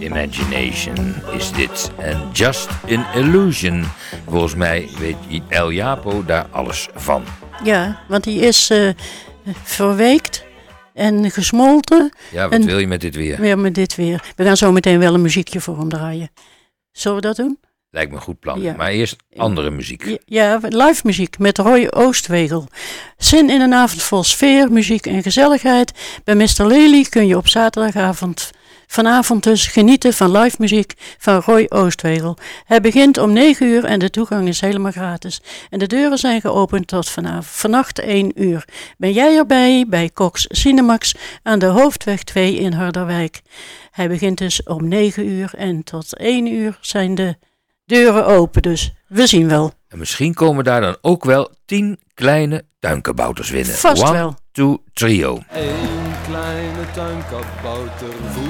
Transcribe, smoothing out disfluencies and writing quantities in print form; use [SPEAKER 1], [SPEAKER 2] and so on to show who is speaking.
[SPEAKER 1] Imagination is dit. En Just an Illusion. Volgens mij weet El Japo daar alles van.
[SPEAKER 2] Ja, want die is verweekt en gesmolten.
[SPEAKER 1] Ja, wat wil je met dit weer?
[SPEAKER 2] Ja, met dit weer. We gaan zo meteen wel een muziekje voor hem draaien. Zullen we dat doen?
[SPEAKER 1] Lijkt me een goed plan.
[SPEAKER 2] Ja.
[SPEAKER 1] Maar eerst andere muziek.
[SPEAKER 2] Ja, live muziek met Roy Oostwegel. Zin in een avond vol sfeer, muziek en gezelligheid. Bij Mr. Lely kun je op vanavond dus genieten van live muziek van Roy Oostwegel. Hij begint om 9 uur en de toegang is helemaal gratis. En de deuren zijn geopend tot vannacht 1 uur. Ben jij erbij bij Cox Cinemax aan de Hoofdweg 2 in Harderwijk. Hij begint dus om 9 uur en tot 1 uur zijn de deuren open, dus we zien wel.
[SPEAKER 1] En misschien komen daar dan ook wel 10 kleine tuinkabouters winnen.
[SPEAKER 2] Vast wel.
[SPEAKER 1] 1, 2, trio.
[SPEAKER 3] Eén kleine tuinkabouter